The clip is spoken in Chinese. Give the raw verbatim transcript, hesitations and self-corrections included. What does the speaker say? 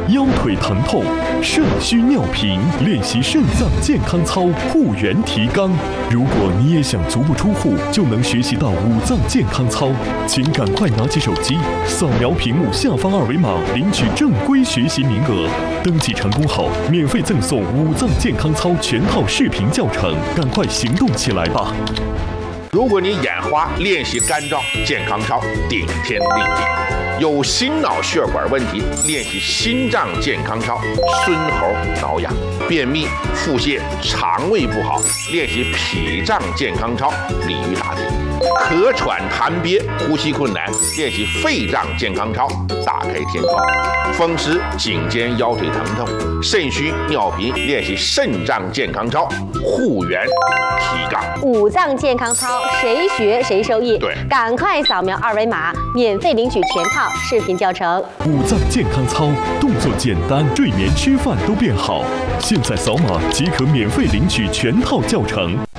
腰腿疼痛、肾虚尿频，练习肾脏健康操护元提肛。如果你也想足不出户就能学习到五脏健康操，请赶快拿起手机，扫描屏幕下方二维码，领取正规学习名额。登记成功后，免费赠送五脏健康操全套视频教程，赶快行动起来吧！ 如果你眼花，练习干燥健康操顶天立地；有心脑血管问题，练习心脏健康操孙猴挠痒；便秘、腹泻、肠胃不好，练习脾脏健康操鲤鱼打挺；咳喘痰憋、呼吸困难，练习肺脏健康操大开天窗；风湿、颈肩腰腿疼痛、肾虚尿频，练习肾脏健康操护元提肛。 五脏健康操谁学谁受益， 对， 赶快扫描二维码，免费领取全套视频教程。 五脏健康操，动作简单，睡眠吃饭都变好。现在扫码即可免费领取全套教程。